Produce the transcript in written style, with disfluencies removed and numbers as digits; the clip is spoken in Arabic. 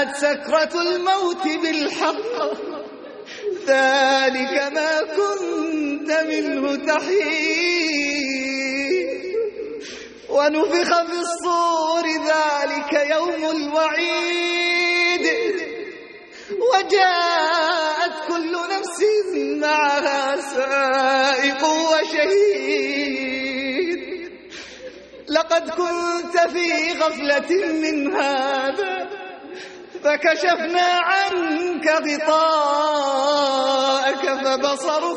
جاءت سكرة الموت بالحق ذلك ما كنت منه تحيد ونفخ في الصور ذلك يوم الوعيد وجاءت كل نفس معها سائق وشهيد لقد كنت في غفلة من هذا فكشفنا عنك غطاءك فبصرك